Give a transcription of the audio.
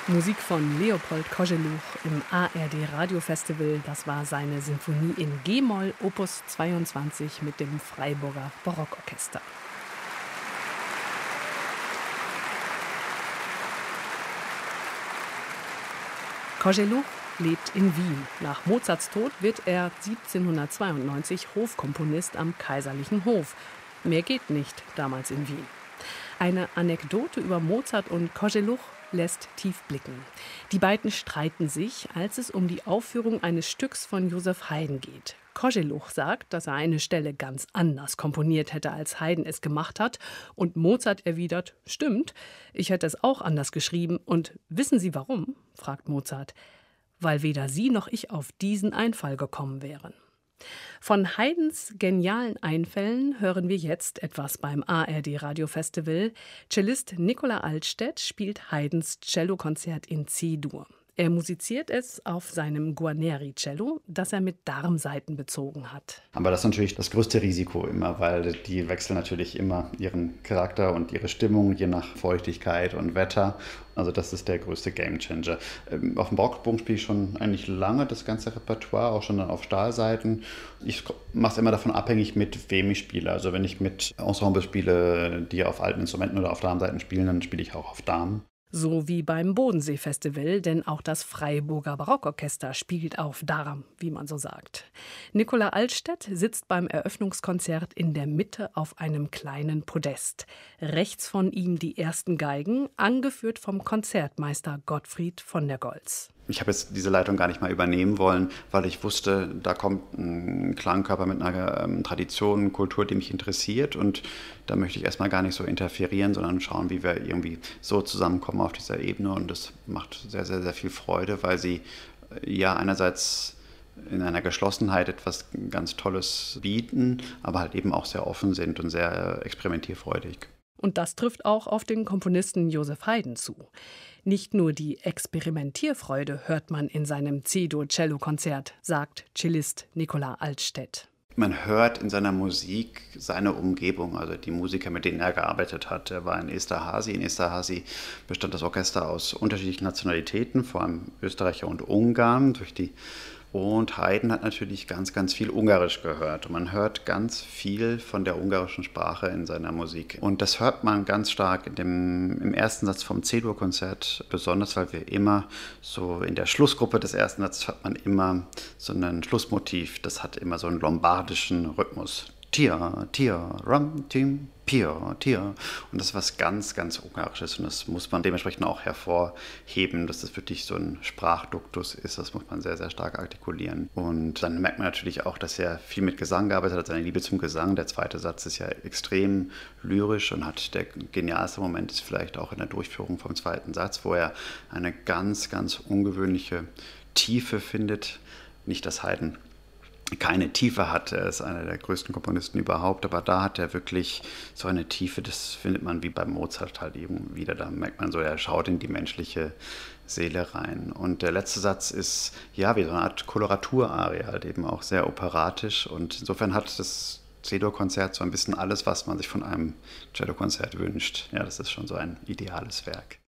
Musik von Leopold Koželuch im ARD Radiofestival. Das war seine Sinfonie in G-Moll, Opus 22 mit dem Freiburger Barockorchester. Koželuch lebt in Wien. Nach Mozarts Tod wird er 1792 Hofkomponist am Kaiserlichen Hof. Mehr geht nicht damals in Wien. Eine Anekdote über Mozart und Koželuch lässt tief blicken. Die beiden streiten sich, als es um die Aufführung eines Stücks von Joseph Haydn geht. Koželuch sagt, dass er eine Stelle ganz anders komponiert hätte, als Haydn es gemacht hat. Und Mozart erwidert, stimmt, ich hätte es auch anders geschrieben. Und wissen Sie warum? Fragt Mozart. Weil weder Sie noch ich auf diesen Einfall gekommen wären. Von Haydns genialen Einfällen hören wir jetzt etwas beim ARD Radiofestival. Cellist Nicola Altstädt spielt Haydns Cellokonzert in C-Dur. Er musiziert es auf seinem Guarneri-Cello, das er mit Darmsaiten bezogen hat. Aber das ist natürlich das größte Risiko immer, weil die wechseln natürlich immer ihren Charakter und ihre Stimmung, je nach Feuchtigkeit und Wetter. Also das ist der größte Gamechanger. Auf dem Barockbogen spiele ich schon eigentlich lange das ganze Repertoire, auch schon dann auf Stahlsaiten. Ich mache es immer davon abhängig, mit wem ich spiele. Also wenn ich mit Ensembles spiele, die auf alten Instrumenten oder auf Darmsaiten spielen, dann spiele ich auch auf Darm. So wie beim Bodensee-Festival, denn auch das Freiburger Barockorchester spielt auf Darm, wie man so sagt. Nicola Altstädt sitzt beim Eröffnungskonzert in der Mitte auf einem kleinen Podest. Rechts von ihm die ersten Geigen, angeführt vom Konzertmeister Gottfried von der Goltz. Ich habe jetzt diese Leitung gar nicht mal übernehmen wollen, weil ich wusste, da kommt ein Klangkörper mit einer Tradition, Kultur, die mich interessiert. Und da möchte ich erstmal gar nicht so interferieren, sondern schauen, wie wir irgendwie so zusammenkommen auf dieser Ebene. Und das macht sehr, sehr, sehr viel Freude, weil sie ja einerseits in einer Geschlossenheit etwas ganz Tolles bieten, aber halt eben auch sehr offen sind und sehr experimentierfreudig. Und das trifft auch auf den Komponisten Joseph Haydn zu. Nicht nur die Experimentierfreude hört man in seinem C-Dur-Cello-Konzert, sagt Cellist Nicola Altstädt. Man hört in seiner Musik seine Umgebung, also die Musiker, mit denen er gearbeitet hat. Er war in Esterházy. In Esterházy bestand das Orchester aus unterschiedlichen Nationalitäten, vor allem Österreicher und Ungarn. Und Haydn hat natürlich ganz, ganz viel Ungarisch gehört. Und man hört ganz viel von der ungarischen Sprache in seiner Musik. Und das hört man ganz stark im ersten Satz vom C-Dur-Konzert, besonders weil wir immer so in der Schlussgruppe des ersten Satzes hört man immer so ein Schlussmotiv. Das hat immer so einen lombardischen Rhythmus. Tia, tia, ram, tim, pia, tia. Und das ist was ganz, ganz Ungarisches. Und das muss man dementsprechend auch hervorheben, dass das wirklich so ein Sprachduktus ist. Das muss man sehr, sehr stark artikulieren. Und dann merkt man natürlich auch, dass er viel mit Gesang gearbeitet hat, seine Liebe zum Gesang. Der zweite Satz ist ja extrem lyrisch und hat der genialste Moment ist vielleicht auch in der Durchführung vom zweiten Satz, wo er eine ganz, ganz ungewöhnliche Tiefe findet. Nicht, dass Haydn keine Tiefe hat. Er ist einer der größten Komponisten überhaupt, aber da hat er wirklich so eine Tiefe, das findet man wie bei Mozart halt eben wieder. Da merkt man so, er schaut in die menschliche Seele rein. Und der letzte Satz ist ja wie so eine Art Koloratuраrie, halt eben auch sehr operatisch. Und insofern hat das C-Dur-Konzert so ein bisschen alles, was man sich von einem Cello-Konzert wünscht. Ja, das ist schon so ein ideales Werk.